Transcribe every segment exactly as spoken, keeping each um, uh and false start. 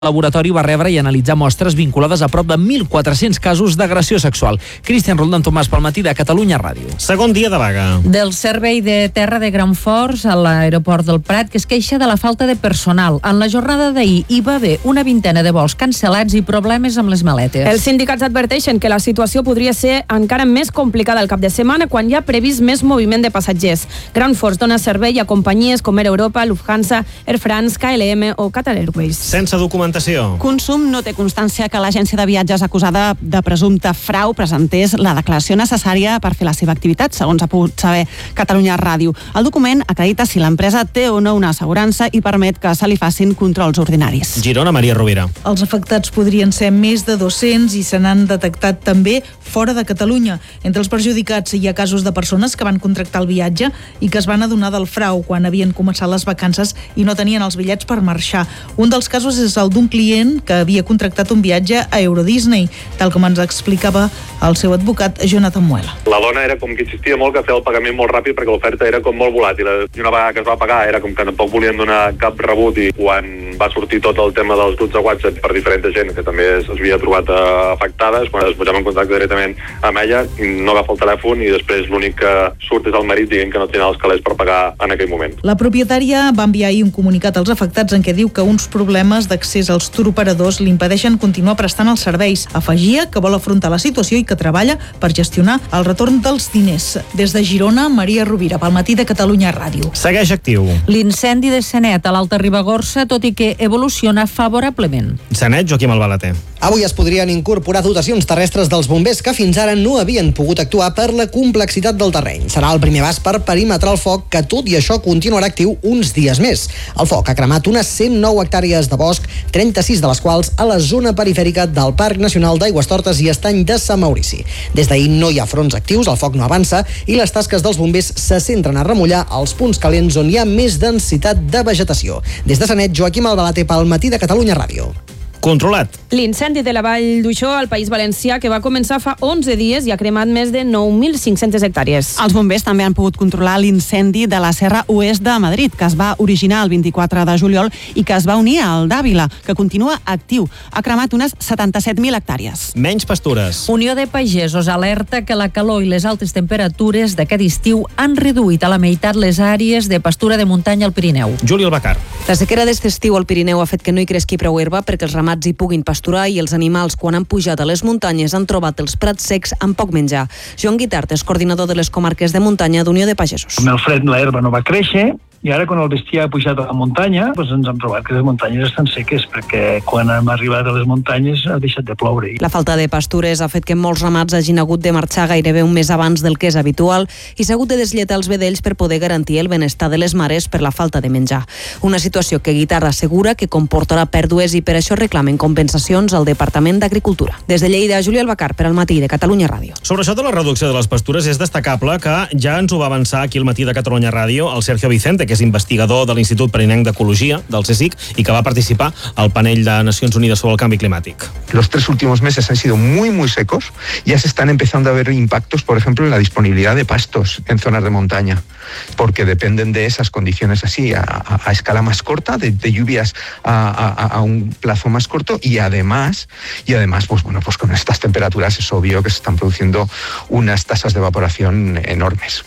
El laboratori va rebre i analitzar mostres vinculades a prop de mil quatre-cents casos d'agressió sexual. Cristian Roldán Tomàs pel matí de Catalunya Ràdio. Segon dia de vaga. Del servei de terra de Granfors a l'aeroport del Prat, que es queixa de la falta de personal. En la jornada d'ahir hi va haver una vintena de vols cancel·lats i problemes amb les maletes. Els sindicats adverteixen que la situació podria ser encara més complicada el cap de setmana quan hi ha previst més moviment de passatgers. Granfors dona servei a companyies com Air Europa, Lufthansa, Air France, K L M o Qatar Airways. Sense documentació. Consum no té constància que l'agència de viatges acusada de presumpte frau presentés la declaració necessària per fer la seva activitat, segons ha pogut saber Catalunya Ràdio. El document acredita si l'empresa té o no una assegurança i permet que se li facin controls ordinaris. Girona, Maria Rovira. Els afectats podrien ser més de dos-cents i se n'han detectat també fora de Catalunya. Entre els perjudicats hi ha casos de persones que van contractar el viatge i que es van adonar del frau quan havien començat les vacances i no tenien els bitllets per marxar. Un dels casos és el d'un client que havia contractat un viatge a Euro Disney, tal com ens explicava el seu advocat Jonathan Muela. La dona era com que insistia molt que feia el pagament molt ràpid perquè l'oferta era com molt volàtil. I una vegada que es va pagar era com que tampoc volien donar cap rebut, i quan va sortir tot el tema dels grups de WhatsApp per diferent gent que també es havia trobat afectades, quan es posava en contacte directament amb ella, no agafa el telèfon i després l'únic que surt és el marit dient que no tenia els calés per pagar en aquell moment. La propietària va enviar ahir un comunicat als afectats en què diu que uns problemes d'accés als turoperadors li impedeixen continuar prestant els serveis. Afegia que vol afrontar la situació i que treballa per gestionar el retorn dels diners. Des de Girona, Maria Rovira, pel matí de Catalunya Ràdio. Segueix actiu. L'incendi de Sanet a l'Alta Ribagorça, tot i que evoluciona favorablement. Sanet, Joaquim Albalater. Avui es podrien incorporar dotacions terrestres dels bombers que fins ara no havien pogut actuar per la complexitat del terreny. Serà el primer pas per perimetrar el foc, que tot i això continuarà actiu uns dies més. El foc ha cremat unes cent nou hectàrees de bosc, trenta-sis de les quals a la zona perifèrica del Parc Nacional d'Aigüestortes i Estany de Sant Maurici. Des d'ahir no hi ha fronts actius, el foc no avança i les tasques dels bombers se centren a remullar els punts calents on hi ha més densitat de vegetació. Des de Sanet, Joaquim Albalater pel matí de Catalunya Ràdio. Controlat. L'incendi de la Vall d'Uixó al País Valencià, que va començar fa onze dies i ha cremat més de nou mil cinc-centes hectàrees. Els bombers també han pogut controlar l'incendi de la Serra Oest de Madrid, que es va originar el vint-i-quatre de juliol i que es va unir al d'Àvila, que continua actiu. Ha cremat unes setanta-set mil hectàrees. Menys pastures. Unió de Pagesos alerta que la calor i les altes temperatures d'aquest estiu han reduït a la meitat les àrees de pastura de muntanya al Pirineu. Juli Albacar. La sequera d'este estiu al Pirineu ha fet que no hi cresqui prou herba perquè els ramats hi puguin pasturar i els animals, quan han pujat a les muntanyes, han trobat els prats secs amb poc menjar. Joan Guitart és coordinador de les comarques de muntanya d'Unió de Pagesos. Amb el fred la herba no va créixer, i ara quan el bestiar ha pujat a la muntanya, doncs ens hem trobat que les muntanyes estan seques, perquè quan hem arribat a les muntanyes ha deixat de ploure. La falta de pastures ha fet que molts ramats hagin hagut de marxar gairebé un mes abans del que és habitual i s'ha hagut de deslletar els vedells per poder garantir el benestar de les mares per la falta de menjar. Una situació que Guitart assegura que comportarà pèrdues i per això reclamen compensacions al Departament d'Agricultura. Des de Lleida, Juli Albacar, per al matí de Catalunya Ràdio. Sobre això de la reducció de les pastures és destacable que ja ens ho va avançar aquí al matí de Catalunya Ràdio el Sergio Vicente, que és investigador de l'Institut Pirinenc d'Ecologia, del CSIC, i que va participar al panel de Nacions Unides sobre el canvi climàtic. Los tres últimos meses han sido muy, muy secos. Ya se están empezando a ver impactos, por ejemplo, en la disponibilidad de pastos en zonas de montaña, porque dependen de esas condiciones así, a, a, a escala más corta, de, de lluvias a, a, a un plazo más corto, y además, y además, pues bueno, pues con estas temperaturas es obvio que se están produciendo unas tasas de evaporación enormes.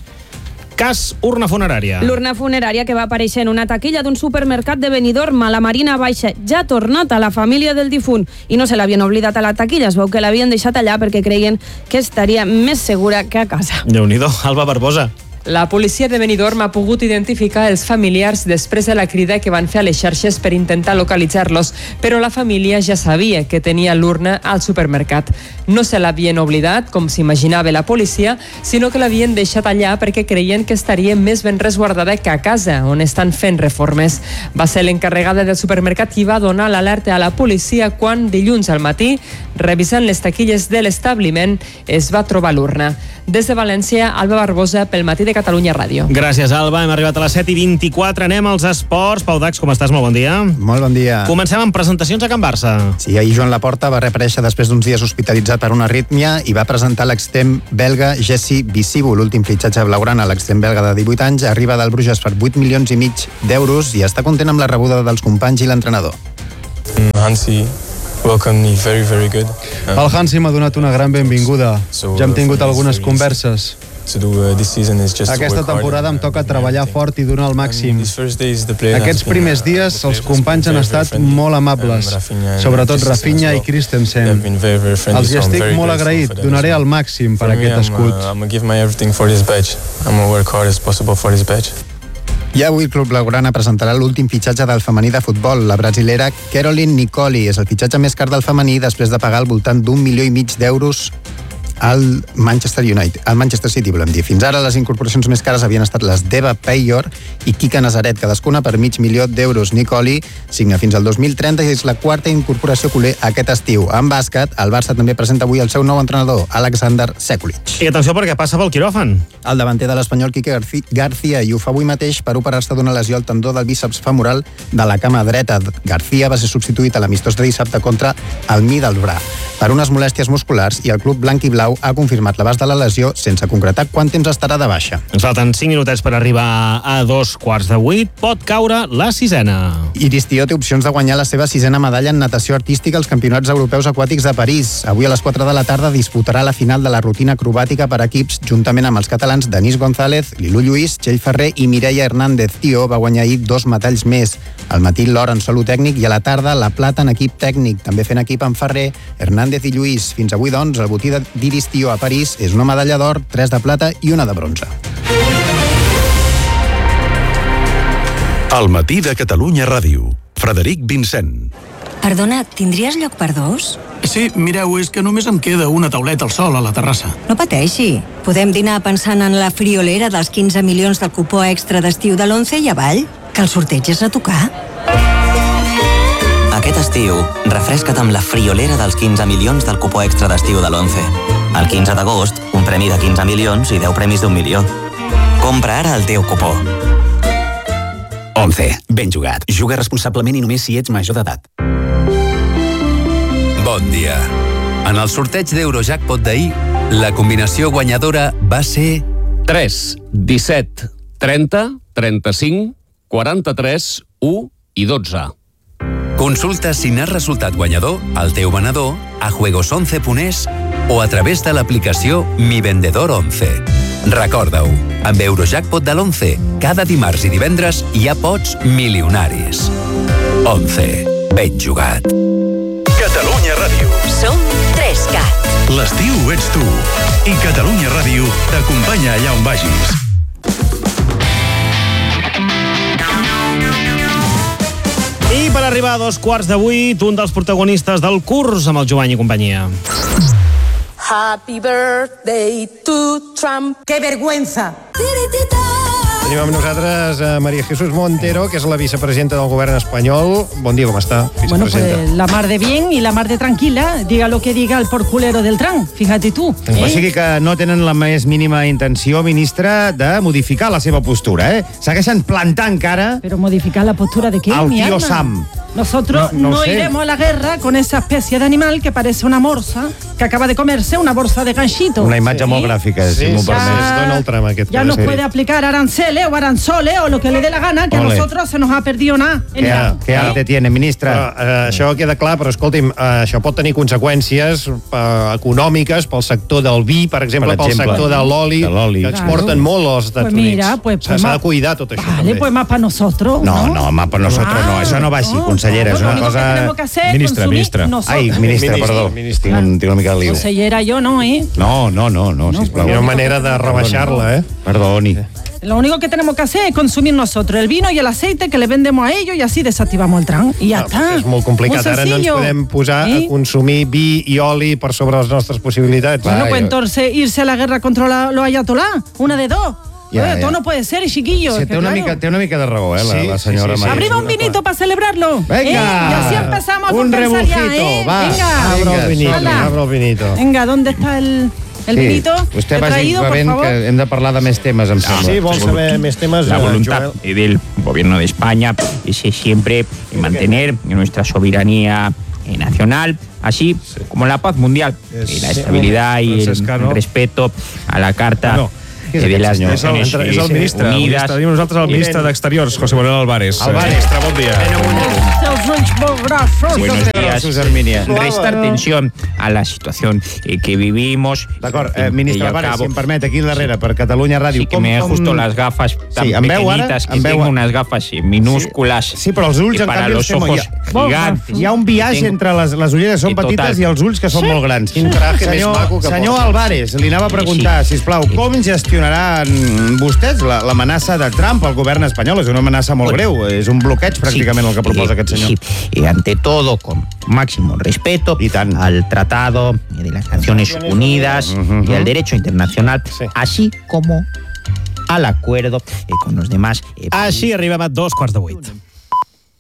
Cas urna funerària. L'urna funerària que va aparèixer en una taquilla d'un supermercat de Benidorm a la Marina Baixa ja ha tornat a la família del difunt i no se l'havien oblidat a la taquilla, es veu que l'havien deixat allà perquè creien que estaria més segura que a casa. Déu-n'hi-do, Alba Barbosa. La policia de Benidorm ha pogut identificar els familiars després de la crida que van fer a les xarxes per intentar localitzar-los, però la família ja sabia que tenia l'urna al supermercat. No se l'havien oblidat, com s'imaginava la policia, sinó que l'havien deixat allà perquè creien que estaria més ben resguardada que a casa, on estan fent reformes. Va ser l'encarregada del supermercat qui va donar l'alerta a la policia quan, dilluns al matí, revisant les taquilles de l'establiment, es va trobar l'urna. Des de València, Alba Barbosa, pel matí de Catalunya Ràdio. Gràcies, Alba. Hem arribat a les set i vint-i-quatre. Anem als esports. Pau Dax, com estàs? Molt bon dia. Molt bon dia. Comencem amb presentacions a Can Barça. Sí, ahir Joan Laporta va reaparèixer després d'uns dies hospitalitzat per una arrítmia i va presentar l'extrem belga Jesse Bisibu. L'últim fitxatge blaugrana, l'extrem belga de divuit anys, arriba del Bruges per vuit milions i mig d'euros i està content amb la rebuda dels companys i l'entrenador. Hansi welcomed me very, very good. El Hansi m'ha donat una gran benvinguda. Ja hem tingut algunes converses. Aquesta temporada em toca treballar fort i donar el màxim. Aquests primers dies els companys han estat molt amables, sobretot Rafinha i Christensen. Els hi estic molt agraït, donaré el màxim per aquest escut. I avui el Club Blaugrana presentarà l'últim fitxatge del femení de futbol. La brasilera Caroline Nicoli és el fitxatge més car del femení després de pagar al voltant d'un milió i mig d'euros al Manchester United, al Manchester City, volem dir. Fins ara les incorporacions més cares havien estat les d'Eva Payor i Kika Nazaret, cadascuna per mig milió d'euros. Nicoli signa fins al dos mil trenta i és la quarta incorporació culer aquest estiu. En bàsquet, el Barça també presenta avui el seu nou entrenador, Alexander Sekulic. I atenció perquè passa pel quiròfan. El davanter de l'Espanyol, Quique García, i ho fa avui mateix per operar-se d'una lesió al tendó del bíceps femoral de la cama dreta. García va ser substituït a l'amistós de dissabte contra el Middlesbrough per unes molèsties musculars i el club blanc i blau ha confirmat l'abast de la lesió sense concretar quant temps estarà de baixa. Ens falten cinc minutets per arribar a dos quarts de vuit. Pot caure la sisena. Iris Tió té opcions de guanyar la seva sisena medalla en natació artística als Campionats Europeus Aquàtics de París. Avui a les quatre de la tarda disputarà la final de la rutina acrobàtica per equips juntament amb els catalans Denís González, Lilú Lluís, Txell Ferrer i Mireia Hernández. Tió va guanyar ahir dos metalls més. Al matí l'or en solo tècnic i a la tarda la plata en equip tècnic. També fent equip amb Ferrer, Hernández i Lluís. Fins avui, doncs, el botí d'Iris Tió a París és una medalla d'or, tres de plata i una de bronze. Al matí de Catalunya Ràdio. Frederic Vincent. Perdona, tindries lloc per dos? Sí, mireu, és que només em queda una tauleta al sol a la terrassa. No pateixi. Podem dinar pensant en la friolera dels quinze milions del cupó extra d'estiu de l'onze i avall, que el sorteig és a tocar. Aquest estiu, refresca't amb la friolera dels quinze milions del cupó extra d'estiu de l'onze. El quinze d'agost, un premi de quinze milions i deu premis d'un milió. Compra ara el teu cupó. once. Ben jugat. Juga responsablement i només si ets major d'edat. Bon dia. En el sorteig d'Eurojackpot d'ahir, la combinació guanyadora va ser tres, disset, trenta, trenta-cinc, quaranta-tres, u i dotze. Consulta si n'has resultat guanyador al teu venedor a juegos once punt es o a través de l'aplicació Mi Vendedor once. Recorda-ho, amb Eurojackpot de l'onze, cada dimarts i divendres hi ha pots milionaris. onze. Ben jugat. Catalunya Ràdio. Som tres cat. L'estiu ets tu. I Catalunya Ràdio t'acompanya allà on vagis. I per arribar a dos quarts de vuit, un dels protagonistes del curs amb el Jovany i companyia. Happy birthday to Trump. ¡Qué vergüenza! Tenim amb nosaltres a María Jesús Montero, que és la vicepresidenta del govern espanyol. Bon dia, com està, Bueno, vicepresidenta? pues la mar de bien y la mar de tranquila. Diga lo que diga el porculero del Trump. Fíjate tú. O ¿eh? sigui que no tenen la més mínima intenció, ministra, de modificar la seva postura, eh? Segueixen plantant cara Pero modificar la postura de qué, al mi tío alma? Sam. Nosotros No- no, no sé. iremos a la guerra con esa especie de animal que parece una morsa, que acaba de comerse una bolsa de ganchito. Una imatge molt gràfica, si m'ho permets. Donald Trump, aquest Ya que nos va ser. puede aplicar aranceles o aranzoles o lo que le dé la gana, que Ole. a nosotros se nos ha perdido nada. en Què, Irán. què arte tiene, ministra? Però, eh, això queda clar, però escolti'm, eh, això pot tenir conseqüències eh, econòmiques pel sector del vi, per exemple, Per pel exemple, sector de l'oli, de l'oli. que exporten Claro. molt als Estats Pues mira, Units. pues- S'ha pues s'ha ma- de cuidar tot això, Vale, també. pues más para nosotros. No, no, home, per nosotros no, això no va així, consellera, és Lo una único que cosa... tenemos que hacer es consumir nosotros. Ai, ministra, perdó, tinc, un, tinc una mica de lío. Consellera yo no, ¿eh? No, no, no, no, sisplau. Hi ha una manera de rebaixar-la, eh? Perdoni. Lo único que tenemos que hacer es consumir nosotros el vino y el aceite que le vendemos a ellos y así desactivamos el Trump. Y ya Ah, está. és molt complicat. Muy Ara no ens sencillo. podem posar ¿Eh? a consumir vi i oli per sobre les nostres possibilitats. Bueno, pues entonces irse a la guerra contra la- los ayatolás. Una de dos. Ya, Oye, ya. todo no puede ser, chiquillos. Sí, que té, una claro. mica, té una mica de raó, eh, la, Sí, la senyora sí, sí, sí. Maria. Abriva un vinito para celebrarlo. Venga. ¿eh? Y así empezamos a Un compensar ya, rebujito, ¿eh? va. Venga. Abre el vinito, Hala. abre el vinito. Venga, ¿dónde está el, el vinito? Vostè He vagi traído, por bevent, favor. que hem de parlar de més temes, em sembla. Sí, vol saber més temes, La eh, voluntad Joel? del gobierno de España es siempre mantener nuestra soberanía eh, nacional, así como la paz mundial, Es- y la estabilidad y el Francescano. respeto a la Carta Bueno, eh, de las senyor? Naciones És el, és el ministre, el Unidas. ministre. Tenim nosaltres el ministre d'Exteriors, José Manuel Álvarez. Álvarez. Ministre, bon dia. Seus els ulls molt grossos. Buenos días. Hermínia. Restar tensión a la situación eh, que vivimos. D'acord, eh, ministre Álvarez, si em permet, aquí darrere, per Catalunya Ràdio. Sí, que me he justo las gafas tan sí, pequeñitas, que tengo unes gafes minúsculas. Sí, sí, però els ulls, en para canvi, los ojos gigantes. Hi ha un biaix entre les, les ulleres són petites i els ulls que són molt grans. Quin traje més maco que Senyor Álvarez, li anava a preguntar, sisplau, com gestionaran vostès l'amenaça de Trump al govern espanyol? És una amenaça molt greu, és un bloqueig pràcticament el que proposa aquest senyor. Sí, y ante todo, con máximo respeto al Tratado de las Naciones Unidas uh-huh. y al derecho internacional, sí. así como al acuerdo eh, con los demás. Eh, Així arribem a dos quarts de vuit.